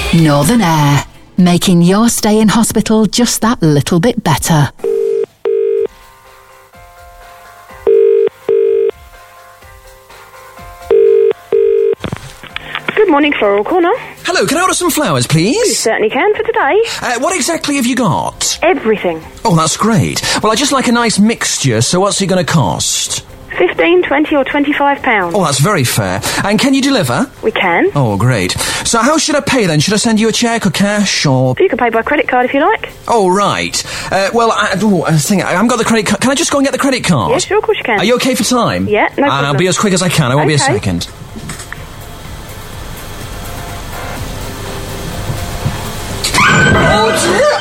Northern Air, making your stay in hospital just that little bit better. Good morning, Floral Corner. Hello, can I order some flowers, please? You certainly can for today. What exactly have you got? Everything. Oh, that's great. Well, I just like a nice mixture, so what's it going to cost? 15, 20 or £25. Oh, that's very fair. And can you deliver? We can. Oh, great. So how should I pay then? Should I send you a cheque or cash or... You can pay by credit card if you like. Oh, right. I haven't got the credit card. Can I just go and get the credit card? Yeah, sure, of course you can. Are you okay for time? Yeah, no problem. I'll be as quick as I can. I won't be a Okay. second. Oh, dear.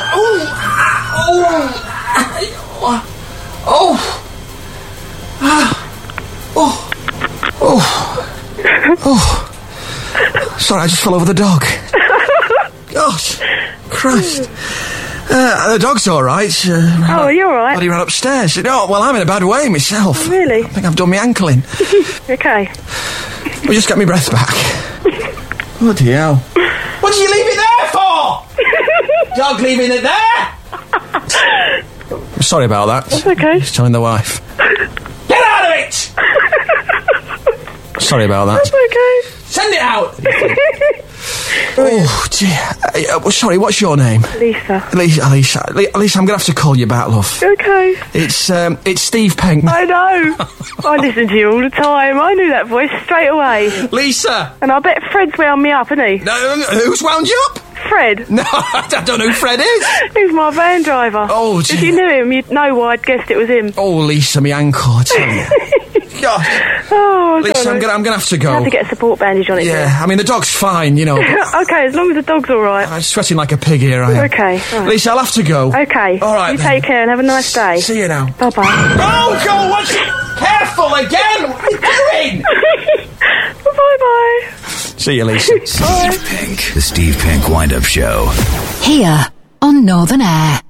Sorry, I just fell over the dog. Gosh, Christ. The dog's all right. You're all right. Bloody ran upstairs. Oh, well, I'm in a bad way myself. Oh, really? I think I've done my ankle in. Okay. We'll just get my breath back. Oh, dear. What did you leave it there for? Dog leaving it there? I'm sorry about that. That's okay. Just telling the wife. Get out of it! Sorry about that. That's okay. Send it out! Oh, dear. Sorry, what's your name? Lisa. Lisa, I'm gonna have to call you back, love. Okay. It's Steve Penk. I know. I listen to you all the time. I knew that voice straight away. Lisa! And I bet Fred's wound me up, isn't he? No, who's wound you up? Fred. No, I don't know who Fred is. He's my van driver. Oh, If you knew him, you'd know why I'd guessed it was him. Oh, Lisa, my ankle, I tell you. God. Oh, Lisa, I'm gonna have to go. You have to get a support bandage on it. Yeah, I mean, the dog's fine, you know. Okay, as long as the dog's all right. I'm sweating like a pig here, I am. Okay, right. Lisa, I'll have to go. Okay. All right, You then. take care and have a nice day. See you now. Bye-bye. Oh, God, what's... Careful again! What are you doing? Bye-bye. See you, Lisa. Steve Pink, the Steve Pink Wind-Up Show. Here on Northern Air.